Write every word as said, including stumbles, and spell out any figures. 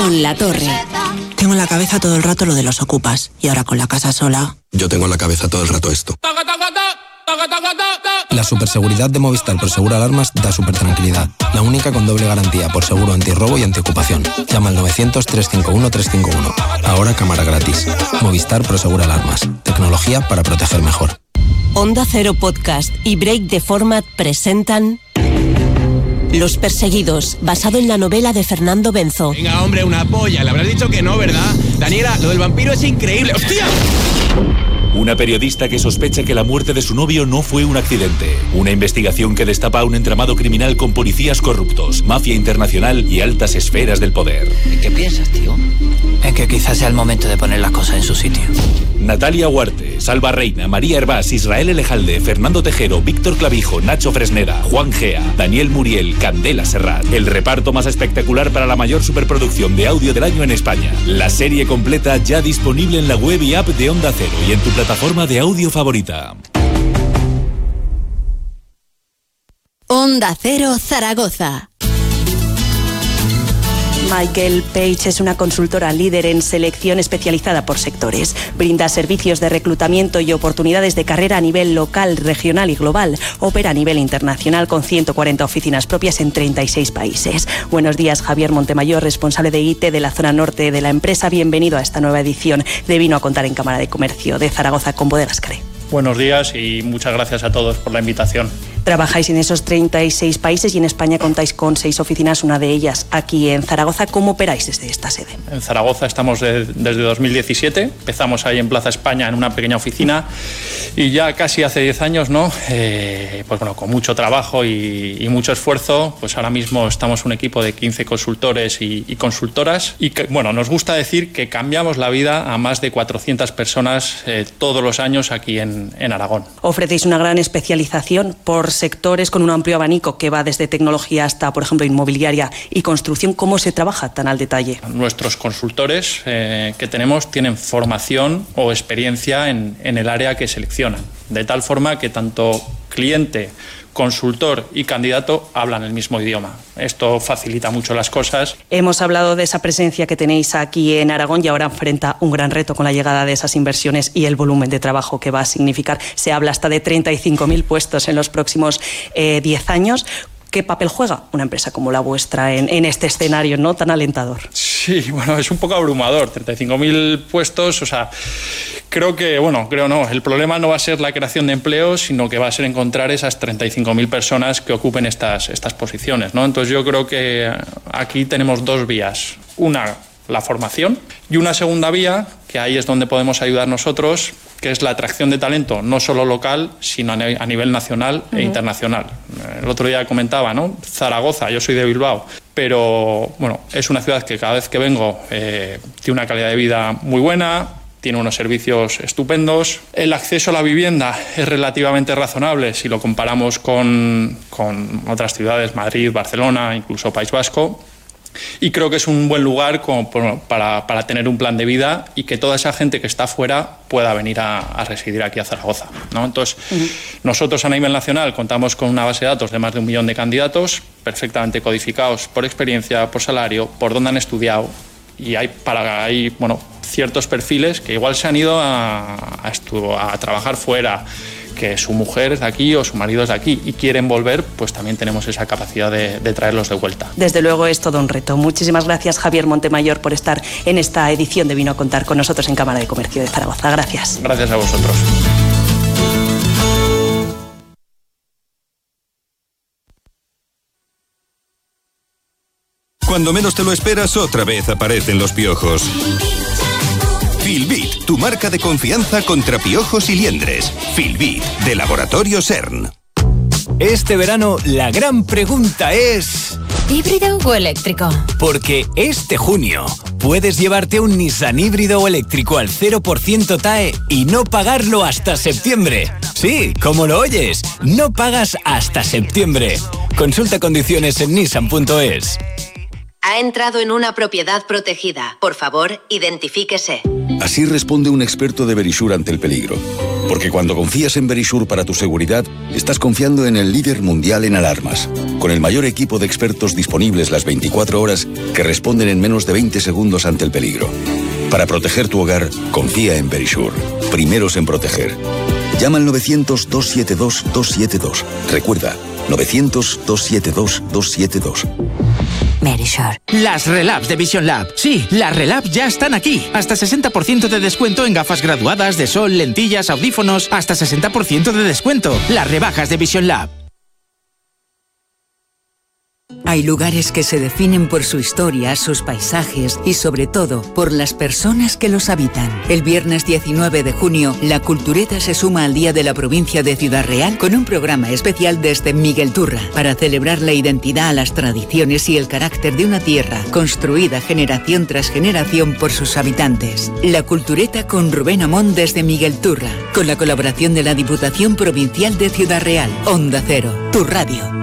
Con La Torre. Tengo en la cabeza todo el rato lo de los ocupas. Y ahora con la casa sola... Yo tengo en la cabeza todo el rato esto. La superseguridad de Movistar Prosegur Alarmas da super tranquilidad. La única con doble garantía por seguro antirrobo y antiocupación. Llama al novecientos, trescientos cincuenta y uno, trescientos cincuenta y uno. Ahora cámara gratis. Movistar Prosegur Alarmas. Tecnología para proteger mejor. Onda Cero Podcast y Break the Format presentan Los Perseguidos, basado en la novela de Fernando Benzo. Venga, hombre, una polla. Le habrás dicho que no, ¿verdad? Daniela, lo del vampiro es increíble. ¡Hostia! Una periodista que sospecha que la muerte de su novio no fue un accidente. Una investigación que destapa un entramado criminal con policías corruptos, mafia internacional y altas esferas del poder. ¿En qué piensas, tío? En que quizás sea el momento de poner las cosas en su sitio. Natalia Huarte, Salva Reina, María Hervás, Israel Elejalde, Fernando Tejero, Víctor Clavijo, Nacho Fresneda, Juan Gea, Daniel Muriel, Candela Serrat. El reparto más espectacular para la mayor superproducción de audio del año en España. La serie completa ya disponible en la web y app de Onda Cero y en tu plataforma de audio favorita. Onda Cero Zaragoza. Michael Page es una consultora líder en selección especializada por sectores. Brinda servicios de reclutamiento y oportunidades de carrera a nivel local, regional y global. Opera a nivel internacional con ciento cuarenta oficinas propias en treinta y seis países. Buenos días, Javier Montemayor, responsable de I T de la zona norte de la empresa. Bienvenido a esta nueva edición de Vino a Contar en Cámara de Comercio de Zaragoza con Bodegas Caré. Buenos días y muchas gracias a todos por la invitación. Trabajáis en esos treinta y seis países y en España contáis con seis oficinas, una de ellas aquí en Zaragoza. ¿Cómo operáis desde esta sede? En Zaragoza estamos de, desde dos mil diecisiete, empezamos ahí en Plaza España en una pequeña oficina y ya casi hace diez años, ¿no? Eh, pues bueno, con mucho trabajo y, y mucho esfuerzo, pues ahora mismo estamos un equipo de quince consultores y, y consultoras y que, bueno, nos gusta decir que cambiamos la vida a más de cuatrocientas personas eh, todos los años aquí en, en Aragón. Ofrecéis una gran especialización por sectores con un amplio abanico que va desde tecnología hasta, por ejemplo, inmobiliaria y construcción. ¿Cómo se trabaja tan al detalle? Nuestros consultores eh, que tenemos tienen formación o experiencia en, en el área que seleccionan, de tal forma que tanto cliente, consultor y candidato hablan el mismo idioma. Esto facilita mucho las cosas. Hemos hablado de esa presencia que tenéis aquí en Aragón y ahora enfrenta un gran reto con la llegada de esas inversiones y el volumen de trabajo que va a significar. Se habla hasta de treinta y cinco mil puestos en los próximos eh, diez años. ¿Qué papel juega una empresa como la vuestra en, en este escenario no tan alentador? Sí, bueno, es un poco abrumador. treinta y cinco mil puestos, o sea, creo que, bueno, creo no. El problema no va a ser la creación de empleos, sino que va a ser encontrar esas treinta y cinco mil personas que ocupen estas, estas posiciones, ¿no? Entonces yo creo que aquí tenemos dos vías. Una, la formación, y una segunda vía, que ahí es donde podemos ayudar nosotros, que es la atracción de talento, no solo local, sino a nivel nacional uh-huh. e internacional. El otro día comentaba, ¿no? Zaragoza, yo soy de Bilbao, pero bueno, es una ciudad que cada vez que vengo eh, tiene una calidad de vida muy buena, tiene unos servicios estupendos. El acceso a la vivienda es relativamente razonable si lo comparamos con, con otras ciudades, Madrid, Barcelona, incluso País Vasco. Y creo que es un buen lugar como para, para tener un plan de vida y que toda esa gente que está fuera pueda venir a, a residir aquí a Zaragoza, ¿no? Entonces, uh-huh. nosotros a nivel nacional contamos con una base de datos de más de un millón de candidatos, perfectamente codificados por experiencia, por salario, por dónde han estudiado, y hay, para, hay bueno, ciertos perfiles que igual se han ido a, a, estu- a trabajar fuera, que su mujer es de aquí o su marido es de aquí y quieren volver, pues también tenemos esa capacidad de, de traerlos de vuelta. Desde luego es todo un reto. Muchísimas gracias, Javier Montemayor, por estar en esta edición de Vino a Contar con nosotros en Cámara de Comercio de Zaragoza. Gracias. Gracias a vosotros. Cuando menos te lo esperas, otra vez aparecen los piojos. Filbit, tu marca de confianza contra piojos y liendres. Filbit, de Laboratorio CERN. Este verano, la gran pregunta es... ¿híbrido o eléctrico? Porque este junio puedes llevarte un Nissan híbrido o eléctrico al cero por ciento T A E y no pagarlo hasta septiembre. Sí, como lo oyes, no pagas hasta septiembre. Consulta condiciones en nissan punto es. Ha entrado en una propiedad protegida. Por favor, identifíquese. Así responde un experto de Verisure ante el peligro. Porque cuando confías en Verisure para tu seguridad, estás confiando en el líder mundial en alarmas, con el mayor equipo de expertos disponibles las veinticuatro horas que responden en menos de veinte segundos ante el peligro. Para proteger tu hogar, confía en Verisure. Primeros en proteger. Llama al novecientos, dos siete dos, dos siete dos. Recuerda, novecientos, dos siete dos, dos siete dos. Verisure. Las Relabs de Vision Lab. Sí, las Relabs ya están aquí. Hasta sesenta por ciento de descuento en gafas graduadas, de sol, lentillas, audífonos. Hasta sesenta por ciento de descuento. Las rebajas de Vision Lab. Hay lugares que se definen por su historia, sus paisajes y sobre todo por las personas que los habitan. El viernes diecinueve de junio, la Cultureta se suma al Día de la Provincia de Ciudad Real con un programa especial desde Miguel Turra para celebrar la identidad, las tradiciones y el carácter de una tierra construida generación tras generación por sus habitantes. La Cultureta con Rubén Amón desde Miguel Turra, con la colaboración de la Diputación Provincial de Ciudad Real. Onda Cero, tu radio.